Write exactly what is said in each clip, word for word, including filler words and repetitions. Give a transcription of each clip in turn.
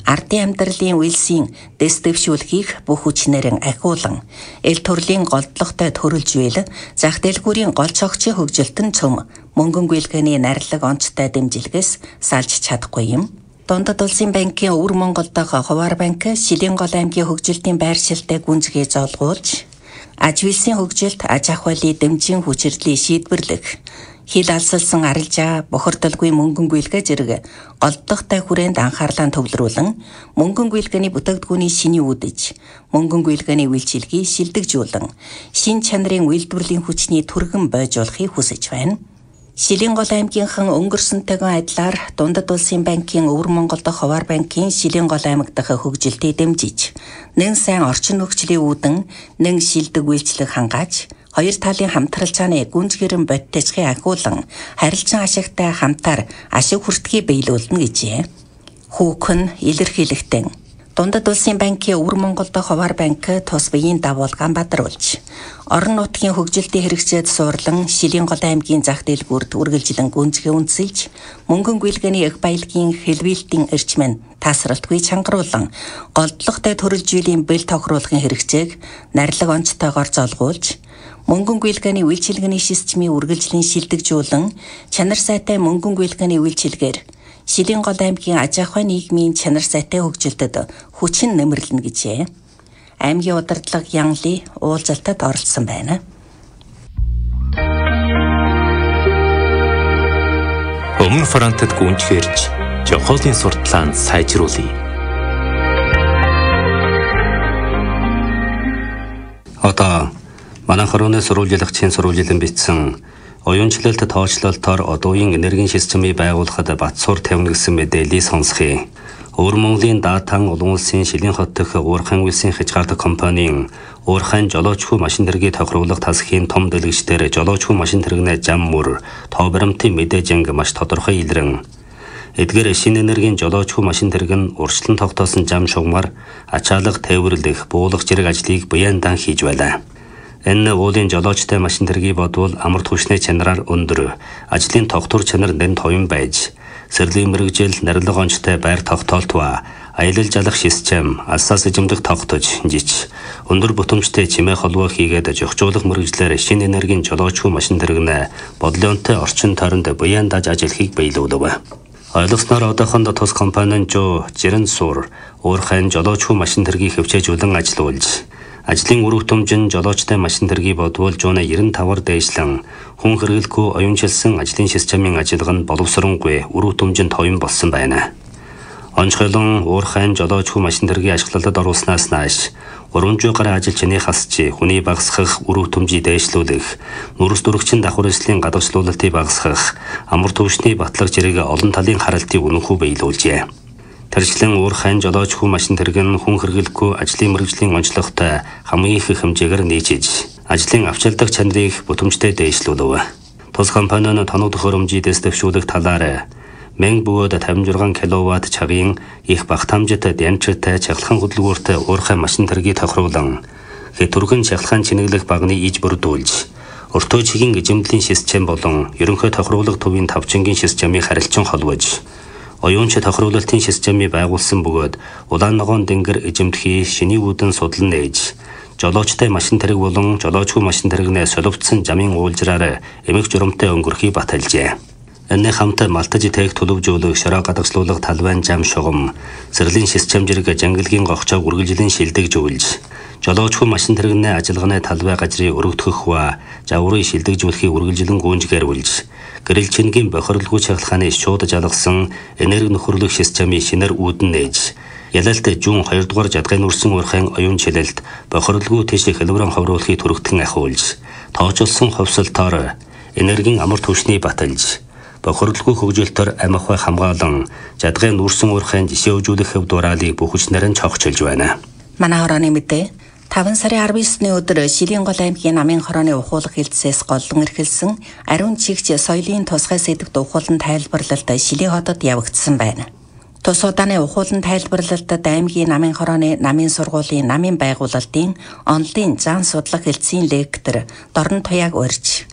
ардын амьдралын үйлсийн дэвшүүлэхийг бүх хүчнэрэн ахиулан, эл төрлийн голдлоготой төрөлж байл, зах дэлгүүрийн гол цогцын хөгжилтөн цөм, мөнгөн гүйлгээний нарилаг онцтой дэмжилгээс салж чадахгүй юм. Дундад улсын банкын Өвөр Монгол дахь Хуваар банк Шилэнгол аймгийн хөгжилтийн байршилтай гүнзгий зоолгуулж, аж үйлсийн хөгжилт, аж ахуйлын дэмжин хүчирдлийг шийдвэрлэх, хил алсалсан арилжаа, бохирдолгүй мөнгөн гүйлгээ зэрэг голдлоготой хүрээнд анхаарлаа төвлөрүүлэн, мөнгөн гүйлгээний бүтээгдэхүүний шиний үдэж, мөнгөн гүйлгээний үйлчилгээг шилдэгжүүлэн, шин чанарын үйлдвэрлэлийн хүчний түргэн бойжуулахыг хүсэж байна. Шилэнгол аймгийнхан өнгөрсөнтэйгэн адилаар Дундад улсын банкын Өвөр Монгол дахь Хуваар банкын Шилэнгол аймаг дахь хөгжилтийг дэмжиж, нэн сайн орчин нөхцөлийн үүдэн, нэн шилдэг үйлчлэг хангааж, хоёр талын хамтралцааны гүнзгийрэн бодтойчхыг ахиулан, харилцан ашигтай хамтаар ашиг хүртгийг биелүүлнэ гэжээ. Хүүхэн илэрхийлэгтэн Дундад улсын банкын Өвөр Монгол дахь Хуваар банк тус биеийн давуулгаан бадарулж, орон нутгийн хөгжилтийн хэрэгцээд суурлан Шилэнгол аймгийн зах дэлгүүрт үргэлжлэн гүнзгий үндэслэж, мөнгөн гүйлгээний их баялагын хэлбэлтийн эрчмэн тасралтгүй чангаруулан, голдлоготой төрөлж үеийн бэл тохируулахын хэрэгцээг нарилаг онцтойгоор золгуулж, мөнгөн гүйлгээний үйлчилгээний системийн үргэлжлэн шилдэгжүүлэн, чанар сайтай мөнгөн гүйлгээний үйлчилгээр Шилэнгол аймгийн аж ахуй нийгмийн чанар сайтай хөгжилтөд хүчин нэмэрлэнэ гэжээ. Аймгийн удирдлага Ян Ли уулзалтад оролцсон байна. Өмнө фронтод гүнжгэрж, Жохолын сурталаанд сайжруулъя. Одоо манай хорооны сурвалжлагчийн сурвалжлан бичсэн оюунчлалт тооцоололтоор одоогийн энергийн системийг байгуулахад Батсуур тавина гэсэн мэдээллийг сонсхий. Өвөр Монголын даатан улан улсын Шилэн хот дэх Уурхайн улсын хязгаарлалт компанийн Уурхайн жолоочгүй машин тэргийг тохируулах тасхийн том дэлгэцээр жолоочгүй машин тэрэгнээ зам мөр тоо баримтын мэдээж анги маш тодорхой илрэн. Эдгээр шинэ энергийн жолоочгүй машин тэрэг нь урьдчилан тогтоосон зам шугамар ачаалга тээвэрлэх буулгах зэрэг ажлыг буяндан хийж байлаа. Энэ уулын жолоочтой машин тэргийг бодвол амар түвшний чанараар өндөр, ажлын тогтвор чанар нэн тоён байж, сэрлийн мэрэгжил нарилга онцтой байр тогтоолтва, аялал жалах систем, алсаас эзэмдэх тогтож, жиж, өндөр бүтэмжтэй чимээ холбоо хийгээд жохжуулах мэрэгжлээр шинэ энергийн жолоочгүй машин тэрэгнээ бодлонтой орчин тойронд буян даж ажиллахыг биелүүлв. Ойлгосноор одоохонд тус компанийн жоо Жирэн Сур Уурхайн жолоочгүй машин тэргийг хөвчөөжүүлэн ажилуулж, ажлын үр хөтөмжин жолоочтой машин тэргийг бодвол жууна девяносто таваар дээшлэн хүн хэрэглэхгүй оюунчилсан ажлын системийн ажиллагаа нь боловсронгүй үр хөтөмжин тоён болсон байна. Онцгойлон Уурхайн жолоочгүй машин тэргийг ашиглалтад оруулснаас нааш гурван зуун гаруй ажилчны хасч хүний багасгах үр хөтөмжийг дээшлүүлэх, нүрс дүрэгчин давхар эслийн гадагшлуулалтыг багасгах, амар түвшний батлах зэрэг олон талын харалтыг үнэнхүү биелүүлжээ. Тэрчлэн Уурхайн жолоочгүй машин тэрэг нь хүн хэрэглэхгүй ажлын мэргэжлийн онцлогтой хамгийн их хэмжээгээр нийцэж, ажлын авчирдах чанарыг бүтэмжтэй дээшлүүлв. Тус компани нь тоног төхөөрөмжийг дэвшүүлэх талаар мянга бөгөөд тавин зургаан киловатт цагийн их багт хамжаатай янчтай чахлхан хөдөлгөөртэй Уурхайн машин тэргийг тохируулан, хэтүрхэн чахлхан чинэглэх багны иж бүрдүүлж, өртөө чигийн эзэмдлийн систем болон ерөнхий тохируулах төвийн тавчингийн системийг харилцан холбож, оюунч тохируулалтын системийг байгуулсан бөгөөд улаан ногоон дэнгэр эзэмдэхий шиний үүдэн судлан нээж, жолоочтой машин тэрэг болон жолоочгүй машин тэрэгнээ соливцсан замын уулзраар эмэг журамтай өнгөрөхийг баталжээ. Энэ хамт малтаж тээх төлөвжүүлэх шороо гадагшлуулах талбайн зам шугам, сэрлийн систем зэрэг жангалгийн гогчоог үргэлжлэн шилдэгжүүлж, жолоочгүй машин тэрэгнээ ажиллагааны талбай газрыг өргөдгөх ба жаврыг шилдэгжүүлэхийг үргэлжлэн гүйцэтгэрлүүлж, гэрэл чингийн бохирлгүй чахалгааны шууд жалгасан энерги нөхөрлөх системийн шинээр үүдэн нээж, ялалт жуун хоёрдугаар жадгайн үрсэн Уурхайн оюун чилэлт бохирлгүй тийш хэлбэрэн ховруулахыг түргэтгэн ахиулж, тоочулсан ховсолтоор энергийн амар түвшний баталж, бохирлгүй хөгжилтөөр амихай хамгаалан жадгайн үрсэн Уурхайн жишээ өгүүлэх хэв дураалыг бүхэлдээр нь цогцолж байна. Манай хорооны мэдээ таван сарын арван есний өдөр Шилэнгол аймгийн намын хорооны ухуулах хэлтсээс голлон эрхэлсэн ариун чигч соёлын тусгай сэдвт ухуулан тайлбарлалт Шилэн хотод явагдсан байна. Тус удааны ухуулан тайлбарлалтад аймгийн намын хорооны намын сургуулийн намын байгуулалтын онлын зан судлах хэлтсийн лектор Дорн Туяаг урьж,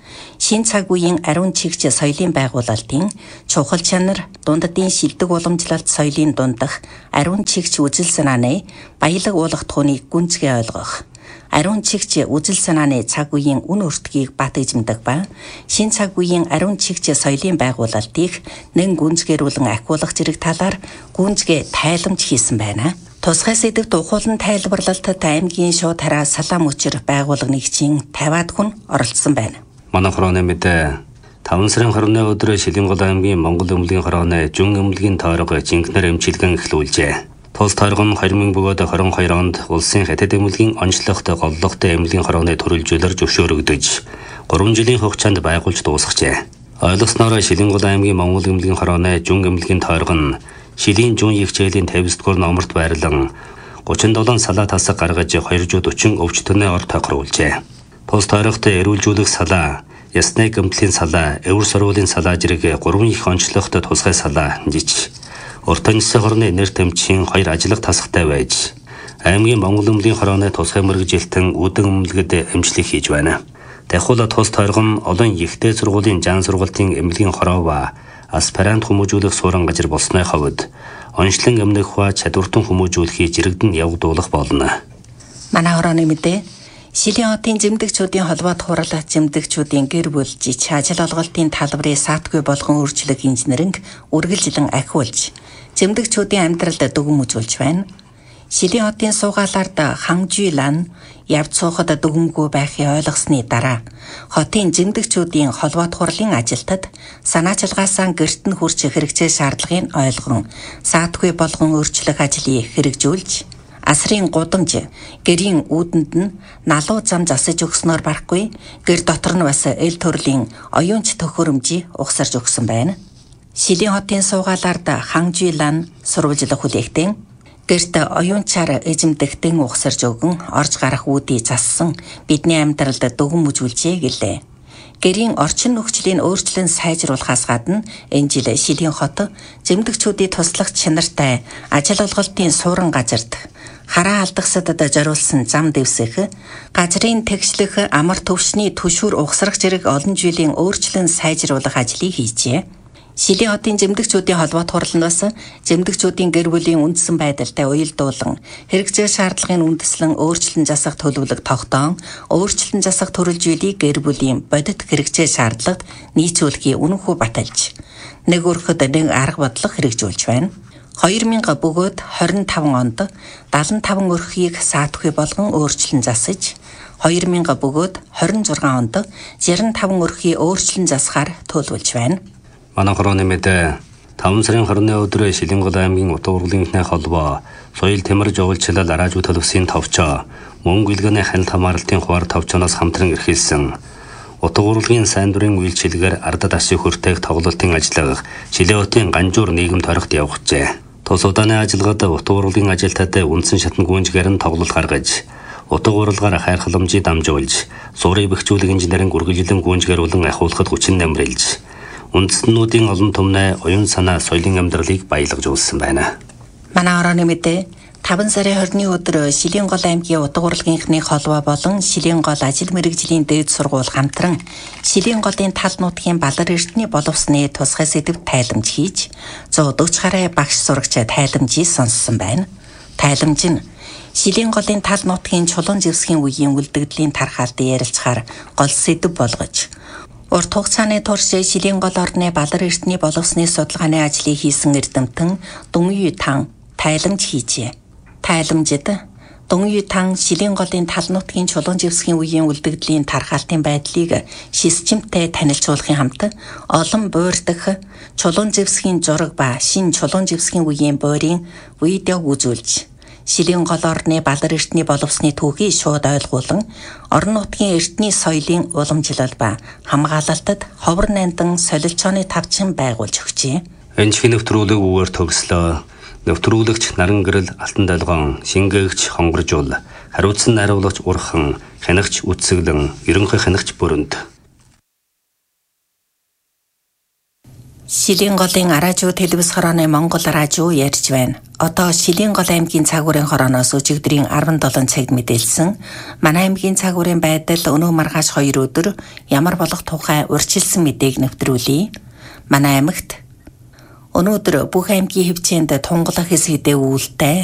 Шинэ цаг үеийн ариун чигч соёлын байгуулалтын чухал чанар дундадын шилдэг уламжлалт соёлын дундах ариун чигч үзэл санааны баялаг уулах тухныг гүнзгий ойлгох. Ариун чигч үзэл санааны цаг үеийн үн өртгийг бат эзэмдэг ба шинэ цаг үеийн ариун чигч соёлын байгуулалтыг нэн гүнзгийрүүлэн ахиулах зэрэг талаар гүнзгий тайламж хийсэн байна. Тусгай сэдвт ухуулан тайлбарлалтад аймгийн шууд хараа салаам өчр байгууллага нэгжийн тавиад хүн оролцсон байна. Манай хорооны мэдээ таван сарын хорооны өдөр Шилэнгол аймгийн Монгол өмлөгийн хорооны Жүн өмлөгийн тойрог жинхнэр эмчилгэн эхлүүлжээ. Тус тойрог нь хоёр мянга двадцать хоёр онд улсын хятад эмнэлгийн онцлогтой голлогтой эмнэлгийн хорооны төрөлжүүлэр зөвшөөрөгдөж гурван жилийн хугацаанд байгуулж дуусгажээ. Ойлгосноор Шилэнгол аймгийн Монгол эмнэлгийн хорооны Жүн эмнэлгийн тойрог нь Шилийн Жүн ягчээлийн тавьдугаар дугаар номерт байрлан гучин долоо салаа тасаг гаргаж хоёр жүз орчим өвчтөний ор тохируулжээ. Тус тойрогт эрүүлжүүлэх салаа, ясны гэмтлийн салаа, эвэр сорволын салаа зэрэг гурван их онцлогтой тусгай салаа жиж урт онцлог хорны нэр тэмцийн хоёр ажиллах тасагтай байж аймгийн Монгол өмлөгийн хорооны тусгай мэргэжилтэн үдэн өмлөгөд эмчлэг хийж байна. Дахиула тус тойрог нь олон ихтэй сургуулийн жан сургалтын эмнэлгийн хороо ба аспирант хүмүүжүүлэх суурин газар болсны хавьд онцлон эмнэх ба чадвартан хүмүүжүүлэхийг жирэгдэн явагдуулах болно. Манай хорооны мэдээ Шилийн хотын зэмдэгчүүдийн холбоот хурал зэмдэгчүүдийн гэр бүл жич ажил олголтын талбарыг саатгүй болгон өөрчлөх инженеринг үргэлжлэн ахиулж зэмдэгчүүдийн амьдралд дүгэн үзүүлж байна. Шилийн хотын суугаалаард хангжуйлан явж суухад дүгэмгүй байхыг ойлгосны дараа хотын зэмдэгчүүдийн холбоот хурлын ажилтад санаачилгаасаа гэрт нь хүрч хэрэгцээ шаардлагыг ойлгон саатгүй болгон өөрчлөх ажлыг хэрэгжүүлж асрын гудамж гэрийн үүдэнд нь налуу зам засаж өгснөөр барахгүй гэр дотор нь бас эл төрлийн оюунч төхөөрөмжийг угсарж өгсөн байна. Шилийн хотын суугаалаард хангжуйлан сурвалжлах хүлээгтэн гэрт оюунчаар эзэмдэгтэн угсарж өгөн орж гарах үүдийг зассан бидний амьдралд дүгэн мүжүүлжээ гэлээ. Гэрийн орчин нөхцөлийн өөрчлөн сайжруулахаас гадна энэ жил Шилийн хот зэмдэгчүүдийн туслах чанартай ажил олголтын суурин газарт хараа алдагсадад зориулсан зам дэвсэх, газрын тэгшлэх, амар төвшний түшүүр угсрах зэрэг олон жилийн өөрчлөн сайжруулах ажлыг хийжээ. Шилийн хотын зэмдэгчүүдийн холбоот хурал нь бас зэмдэгчүүдийн гэр бүлийн үндсэн байдалтай уялдуулан хэрэгцээ шаардлагын үндэслэн өөрчлөн засах төлөвлөг тогтоон өөрчлөн засах төрөлжүүлийг гэр бүлийн бодит хэрэгцээ шаардлагад нийцүүлэхийг үнэнхүү баталж нэг өрхөд нэг арга бодлого хэрэгжүүлж байна. хоёр мянга бөгөөд хорин таван онд даалан таван өрхийг саатгүй болгон өөрчлөн засаж хоёр мянга бөгөөд хорин зургаан онд жирэн таван өрхийг өөрчлөн засахаар төлөвлөж байна. Манай хорооны мэдээ таван сарын хорны өдөр Шилэнгол аймгийн утга урлагийнхны холбоо соёл тэмэрж уулчлал араажуу төлөвсийн товчоо мөнгө илгээний хяналт хамгаалалтын хуваар товчоноос хамтран эрхэлсэн утга урлагийн сайн дурын үйлчилгээр ардад ашиг хүртээх тоглолтын ажиллагаа Шилийн хотын Ганжуур нийгэм торогт явагджээ. Тус удааны ажиллагад утга урлагийн ажилтнуудад үндсэн шатны гүнзгийр нь тоглолт гаргаж утга урлагаар хайр халамжийг дамжуулж суурийг бэхжүүлэх инженеринг үргэлжлэн гүнзгийрүүлэн ахиулахад хүчин нэмрэлж үндэстнүүдийн олон түмнээ оюун санаа соёлын амьдралыг баялгаж өгсөн байна. Манай хорооны мэдээ таван сарын хорны өдөр Шилийн-гол аймгийн утга урлагийнхны холбоо болон Шилийн-гол ажил мэргэжлийн дээд сургууль хамтран Шилийн-голын тал нутгийн балар эрдэнэ боловсны тусгай сэдвт тайламж хийж зуун дөрвөн гаруй багш сурагч тайламжийг сонссон байна. Тайламж нь Шилийн-голын тал нутгийн чулуун зэвсгийн үеийн үлдэгдлийн тархаалт ярилцахаар гол сэдв болгож урт хугацааны турш Шилийн-гол орны балар эрдэнэ боловсны судалгааны ажлыг хийсэн эрдэмтэн Дүнгүй Тан тайламж хийжээ. Тайламжид Дүнгүй Тан Шилийн-голын тал нутгийн чулуун зэвсгийн үеийн үлдэгдлийн тархаалтын байдлыг шисчимтэй танилцуулахын хамт олон буурдах чулуун зэвсгийн зураг ба шинэ чулуун зэвсгийн үеийн буурийн видеог үзүүлж Шилийн-гол орны балар эрдэнэ боловсны түүхийг шууд ойлгуулан орон нутгийн эрдэнэ соёлын уламжлал ба хамгаалалтад ховор нандан солилцооны тавчин байгуулж өгчээ. Энэ чихний нэвтрүүлэг үгээр төгслөө. Нэвтрүүлэгч Наран гэрэл Алтан долгоон, шингээгч Хонгоржуул, хариуцсан найруулагч Урхан, хянагч Үтсэглэн, ерөнхий хянагч Бүрөнд. Шилийн голын Аражуу телевиз хорооны Монгол радио ярьж байна. Одоо Шилийн гол аймгийн цагуурын хорооноос өчигдрийн арван долоо цагт мэдээлсэн. Манай аймгийн цагуурын байдал өнөө маргааш хоёр өдөр ямар болох тухай урьдчилсан мэдээг нэвтрүүлье. Манай аймагт өнөөдөр бүх аймгийн хэмжээнд тунгалах хэсэгдээ үүлтэй